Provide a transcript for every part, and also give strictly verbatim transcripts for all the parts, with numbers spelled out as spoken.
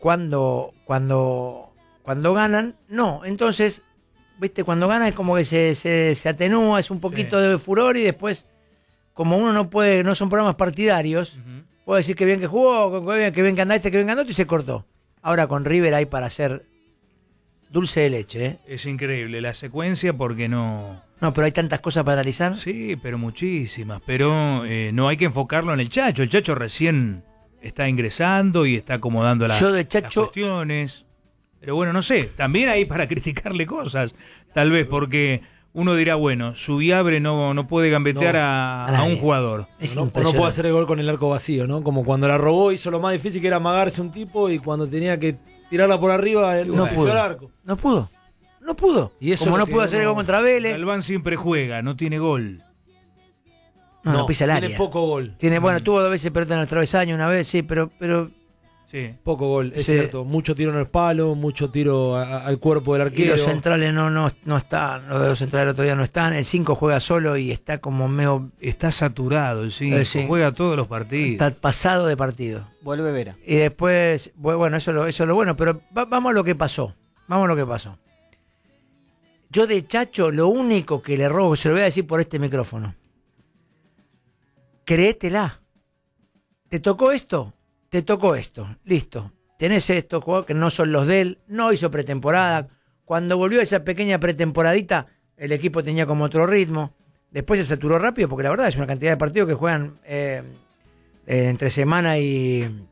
cuando, cuando, cuando ganan, no. Entonces, viste, cuando ganan es como que se, se, se atenúa, es un poquito sí. de furor y después, como uno no puede, no son programas partidarios, uh-huh. puede decir que bien que jugó, que bien que, bien que anda este, que bien que anda otro y se cortó. Ahora con River hay para hacer dulce de leche, ¿eh? Es increíble la secuencia porque no... No, pero hay tantas cosas para analizar. Sí, pero muchísimas. Pero eh, no hay que enfocarlo en el Chacho. El Chacho recién está ingresando y está acomodando la, Yo de Chacho... las cuestiones. Pero bueno, no sé. También hay para criticarle cosas. Tal vez porque uno dirá, bueno, Subiabre no, no puede gambetear no, a, a, a un jugador. Es no, no puede hacer el gol con el arco vacío, ¿no? Como cuando la robó hizo lo más difícil que era amagarse un tipo y cuando tenía que tirarla por arriba, él no pudo. El arco. No pudo. No pudo. Y eso como no pudo hacer el gol contra Vélez. Galván siempre juega, no tiene gol. No, no, no pisa el área. Tiene poco gol. Tiene, bueno, tuvo dos veces pelota en el travesaño, una vez, sí, pero... pero sí. Poco gol, es sí. cierto. Mucho tiro en el palo, mucho tiro a, a, al cuerpo del arquero. Y los centrales no, no, no están, los dos centrales todavía no están. El cinco juega solo y está como medio... Está saturado el cinco, el cinco. Juega todos los partidos. Está pasado de partido. Vuelve Vera. Y después, bueno, eso, lo, eso es lo bueno, pero va, vamos a lo que pasó. Vamos a lo que pasó. Yo de Chacho lo único que le robo, se lo voy a decir por este micrófono. Créetela. ¿Te tocó esto? Te tocó esto. Listo. Tenés estos jugadores que no son los de él. No hizo pretemporada. Cuando volvió esa pequeña pretemporadita, el equipo tenía como otro ritmo. Después se saturó rápido porque la verdad es una cantidad de partidos que juegan eh, eh, entre semana y,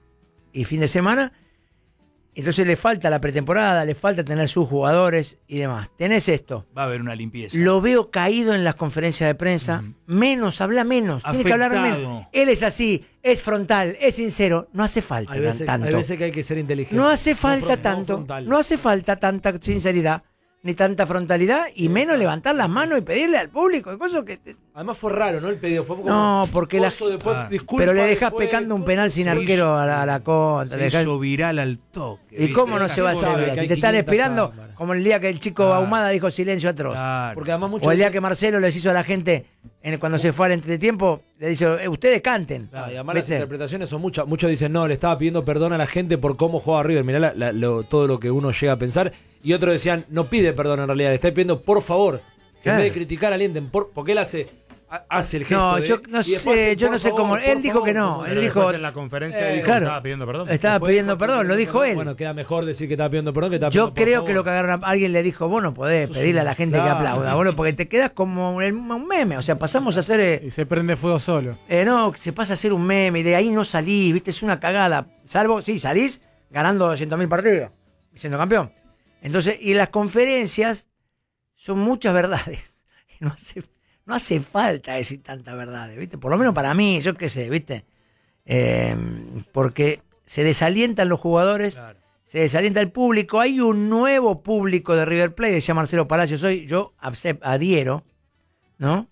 y fin de semana. Entonces le falta la pretemporada, le falta tener sus jugadores y demás. Tenés esto. Va a haber una limpieza. Lo veo caído en las conferencias de prensa. Uh-huh. Menos, habla menos. Afectado. Tiene que hablar menos. Él es así, es frontal, es sincero. No hace falta hay veces, tanto. Hay veces que hay que ser inteligente. No hace falta no, tanto. No, no hace falta tanta sinceridad, ni tanta frontalidad, y menos levantar las manos y pedirle al público. Cosas que te... Además fue raro, ¿no? El pedido fue como... No, porque la... después, ah. disculpa, pero le dejas después, pecando un penal sin se arquero hizo, a la, a la contra. Se dejás... hizo viral al toque. ¿Y ¿viste? cómo no Esa se va a hacer viral? Si te están esperando, cámaras. Como el día que el chico claro. Ahumada dijo silencio atroz. Claro. Porque además mucho o el día que Marcelo les hizo a la gente, en, cuando se fue al entretiempo, le dice, eh, ustedes canten. Claro, y además ¿viste? Las interpretaciones son muchas. Muchos dicen, no, le estaba pidiendo perdón a la gente por cómo juega River. Mirá la, la, lo, todo lo que uno llega a pensar. Y otros decían, no pide perdón en realidad, le está pidiendo por favor. Que claro. En vez de criticar alienten, por, porque él hace, hace el gesto. No, de, yo no sé, yo no sé cómo. Él dijo favor, que no. Él dijo. En la conferencia eh, dijo claro, que estaba pidiendo perdón. Estaba Después pidiendo dijo, perdón, lo dijo él. Bueno, queda mejor decir que estaba pidiendo perdón que estaba yo pidiendo por creo favor. que lo que agarraron, alguien le dijo, vos no podés Eso pedirle sí, a la gente claro. que aplauda, bueno, porque te quedas como un meme. O sea, pasamos a ser. Eh, y se prende fuego solo. Eh, no, se pasa a ser un meme y de ahí no salís, ¿viste? Es una cagada. Salvo, sí, salís ganando doscientos mil partidos, siendo campeón. Entonces, y las conferencias son muchas verdades. No hace, no hace falta decir tantas verdades, ¿viste? Por lo menos para mí, yo qué sé, ¿viste? Eh, porque se desalientan los jugadores, claro. Se desalienta el público. Hay un nuevo público de River Plate, decía Marcelo Palacios hoy, yo adhiero, ¿no?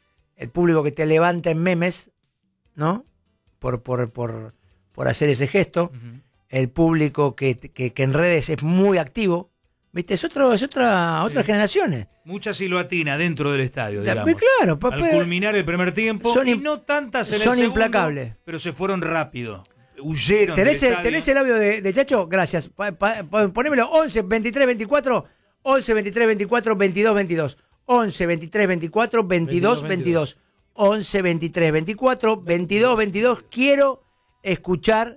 El público que te levanta en memes, ¿no? Por, por, por, por hacer ese gesto. Uh-huh. El público que, que, que en redes es muy activo. ¿Viste? Es, otro, es otra, otras sí. generaciones. Mucha siluatina dentro del estadio, digamos. Claro, papá. Al culminar el primer tiempo, son y no tantas en son el segundo, implacables. Pero se fueron rápido. Huyeron ¿Tenés, del el, ¿Tenés el audio de, de Chacho? Gracias. Pa, pa, pa, ponémelo once, veintitrés, veinticuatro, once, veintitrés, veinticuatro, veintidós, veintidós. once, veintitrés, veinticuatro, veintidós, veintidós. once, veintitrés, veinticuatro, veintidós, veintidós. Quiero escuchar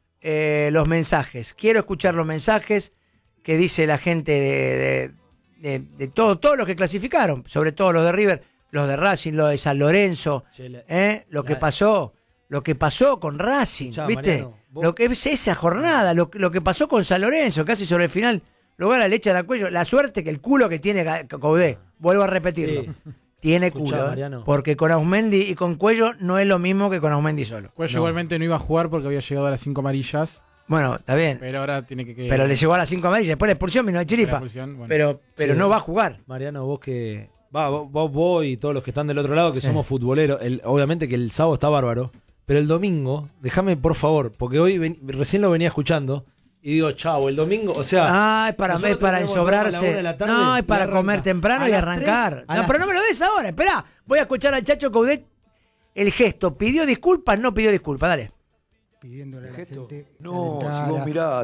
eh, los mensajes. Quiero escuchar los mensajes que dice la gente de, de, de, de todo, todos los que clasificaron, sobre todo los de River, los de Racing, los de San Lorenzo, ¿eh? lo que pasó, lo que pasó con Racing, ya, ¿viste? Mariano, lo que es esa jornada, lo, lo que pasó con San Lorenzo, casi sobre el final, luego la leche al cuello, la suerte que el culo que tiene Coudet, vuelvo a repetirlo. Sí. Tiene Escuchá, culo, ¿eh? Porque con Ausmendi y con Cuello no es lo mismo que con Ausmendi solo. Cuello no. igualmente no iba a jugar porque había llegado a las cinco amarillas. Bueno, está bien. Pero ahora tiene que... que... Pero le llegó a las cinco amarillas, después la expulsión vino de chiripa. Bueno. Pero, pero sí. no va a jugar. Mariano, vos que... Va, vos, vos, vos y todos los que están del otro lado, que sí. somos futboleros, el, obviamente que el sábado está bárbaro, pero el domingo, déjame por favor, porque hoy ven, recién lo venía escuchando, y digo, chao, el domingo, o sea... Ah, es para, es para ensobrarse. Tarde, no, es para comer temprano y arrancar. No, pero no me lo des ahora, esperá. Voy a escuchar al Chacho Coudet el gesto. ¿Pidió disculpas? No pidió disculpas, dale. Pidiéndole a la gente no, si vos mirá,